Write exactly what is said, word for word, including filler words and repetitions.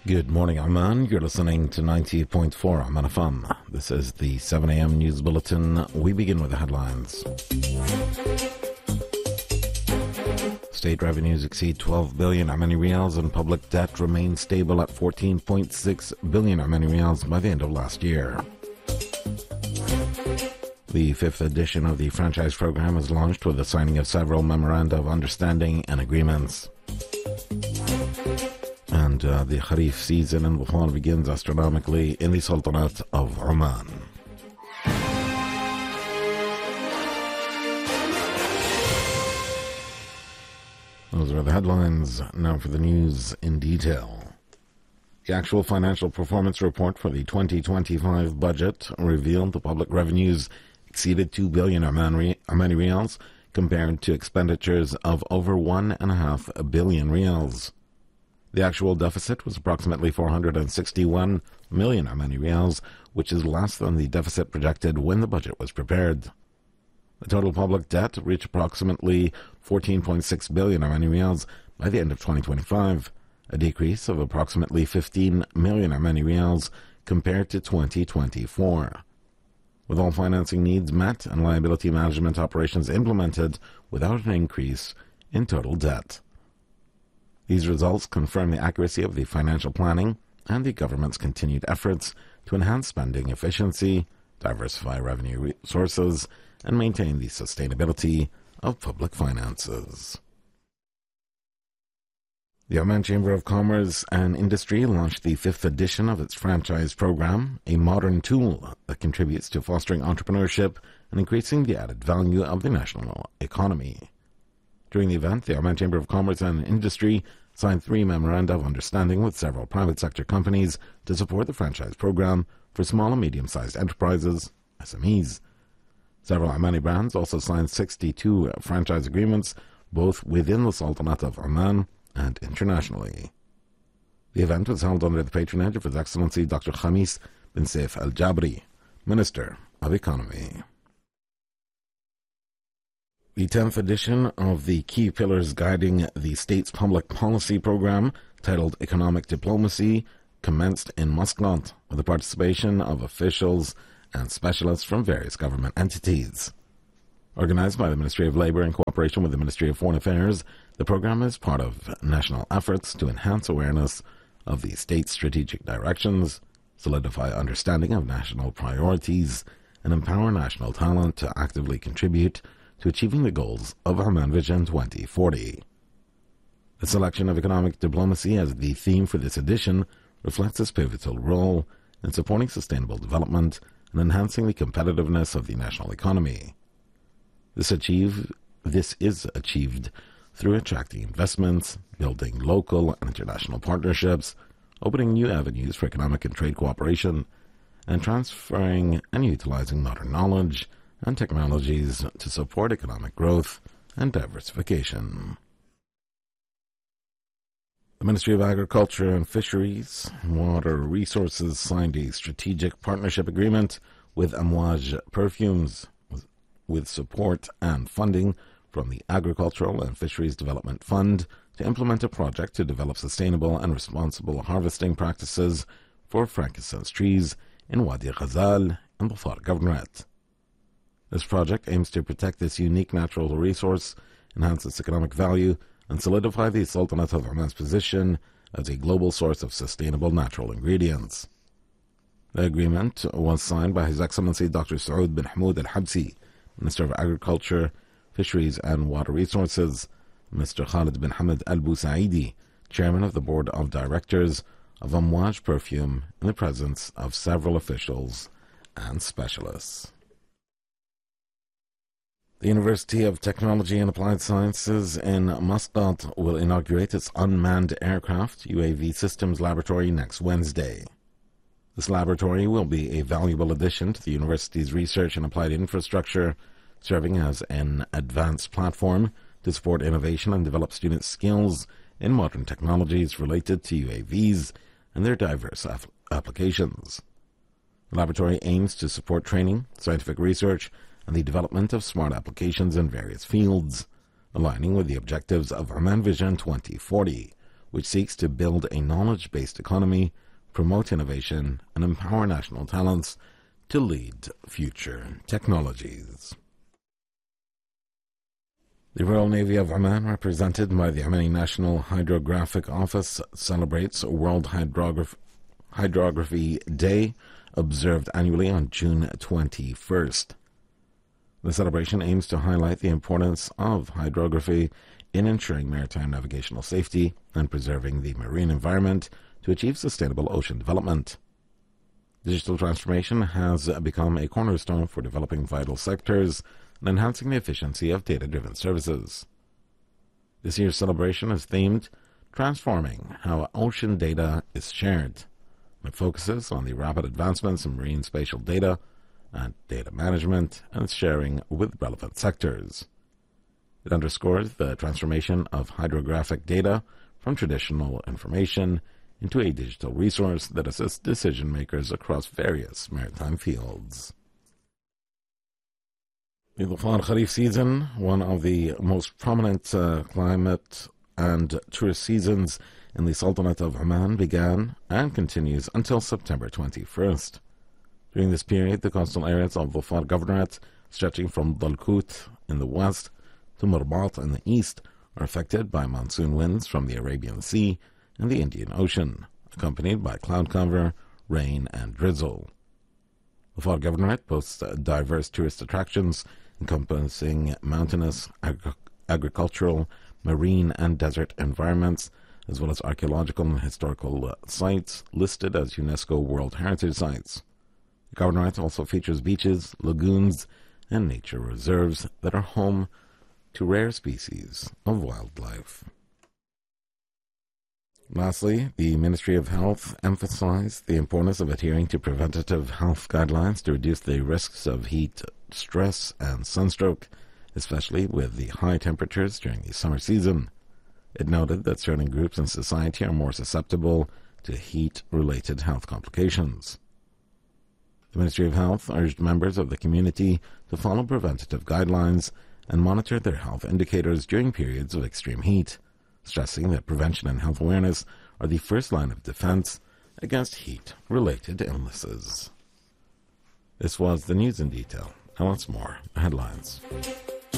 Good morning, Oman. You're listening to ninety point four Oman F M. This is the seven a.m. News Bulletin. We begin with the headlines. State revenues exceed twelve billion Omani Riyals and public debt remains stable at fourteen point six billion Omani Riyals by the end of last year. The fifth edition of the franchise program is launched with the signing of several memoranda of understanding and agreements. And uh, the Kharif season in Bukhara begins astronomically in the Sultanate of Oman. Those are the headlines. Now for the news in detail. The actual financial performance report for the twenty twenty-five budget revealed the public revenues exceeded two billion Omani Riyals compared to expenditures of over one point five billion Riyals. The actual deficit was approximately four hundred sixty-one million Omani Riyals, which is less than the deficit projected when the budget was prepared. The total public debt reached approximately fourteen point six billion Omani Riyals by the end of twenty twenty-five, a decrease of approximately fifteen million Omani Riyals compared to twenty twenty-four. With all financing needs met and liability management operations implemented without an increase in total debt. These results confirm the accuracy of the financial planning and the government's continued efforts to enhance spending efficiency, diversify revenue sources, and maintain the sustainability of public finances. The Oman Chamber of Commerce and Industry launched the fifth edition of its franchise program, a modern tool that contributes to fostering entrepreneurship and increasing the added value of the national economy. During the event, the Oman Chamber of Commerce and Industry signed three memoranda of understanding with several private sector companies to support the franchise program for small and medium-sized enterprises, S M Es. Several Omani brands also signed sixty-two franchise agreements, both within the Sultanate of Oman and internationally. The event was held under the patronage of His Excellency Doctor Khamis bin Saif Al Jabri, Minister of Economy. The tenth edition of the Key Pillars Guiding the State's Public Policy Program, titled Economic Diplomacy, commenced in Muscat with the participation of officials and specialists from various government entities. Organized by the Ministry of Labour in cooperation with the Ministry of Foreign Affairs, the program is part of national efforts to enhance awareness of the state's strategic directions, solidify understanding of national priorities, and empower national talent to actively contribute to achieving the goals of Oman Vision twenty forty. The selection of economic diplomacy as the theme for this edition reflects its pivotal role in supporting sustainable development and enhancing the competitiveness of the national economy. This, achieve, this is achieved through attracting investments, building local and international partnerships, opening new avenues for economic and trade cooperation, and transferring and utilizing modern knowledge and technologies to support economic growth and diversification. The Ministry of Agriculture and Fisheries, Water Resources signed a strategic partnership agreement with Amouage Perfumes with support and funding from the Agricultural and Fisheries Development Fund to implement a project to develop sustainable and responsible harvesting practices for frankincense trees in Wadi Ghazal in Dhofar Governorate. This project aims to protect this unique natural resource, enhance its economic value, and solidify the Sultanate of Oman's position as a global source of sustainable natural ingredients. The agreement was signed by His Excellency Doctor Saud bin Hamoud Al-Habsi, Minister of Agriculture, Fisheries and Water Resources, Mister Khalid bin Hamad Al-Busaidi, Chairman of the Board of Directors of Amouage Perfume, in the presence of several officials and specialists. The University of Technology and Applied Sciences in Muscat will inaugurate its Unmanned Aircraft U A V Systems Laboratory next Wednesday. This laboratory will be a valuable addition to the university's research and applied infrastructure, serving as an advanced platform to support innovation and develop student skills in modern technologies related to U A Vs and their diverse ap- applications. The laboratory aims to support training, scientific research, and the development of smart applications in various fields, aligning with the objectives of Oman Vision twenty forty, which seeks to build a knowledge-based economy, promote innovation, and empower national talents to lead future technologies. The Royal Navy of Oman, represented by the Omani National Hydrographic Office, celebrates World Hydrograph- Hydrography Day, observed annually on June twenty-first. The celebration aims to highlight the importance of hydrography in ensuring maritime navigational safety and preserving the marine environment to achieve sustainable ocean development. Digital transformation has become a cornerstone for developing vital sectors and enhancing the efficiency of data-driven services. This year's celebration is themed Transforming How Ocean Data is Shared. It focuses on the rapid advancements in marine spatial data and data management and sharing with relevant sectors. It underscores the transformation of hydrographic data from traditional information into a digital resource that assists decision-makers across various maritime fields. The Dhofar Kharif season, one of the most prominent uh, climate and tourist seasons in the Sultanate of Oman, began and continues until September twenty-first. During this period, the coastal areas of Dhofar Governorate, stretching from Dalkut in the west to Murbat in the east, are affected by monsoon winds from the Arabian Sea and the Indian Ocean, accompanied by cloud cover, rain, and drizzle. Dhofar Governorate boasts diverse tourist attractions encompassing mountainous, agri- agricultural, marine, and desert environments, as well as archaeological and historical uh, sites listed as UNESCO World Heritage Sites. The Governorate also features beaches, lagoons, and nature reserves that are home to rare species of wildlife. Lastly, the Ministry of Health emphasized the importance of adhering to preventative health guidelines to reduce the risks of heat stress and sunstroke, especially with the high temperatures during the summer season. It noted that certain groups in society are more susceptible to heat-related health complications. The Ministry of Health urged members of the community to follow preventative guidelines and monitor their health indicators during periods of extreme heat, stressing that prevention and health awareness are the first line of defense against heat-related illnesses. This was the news in detail. Now once more, headlines.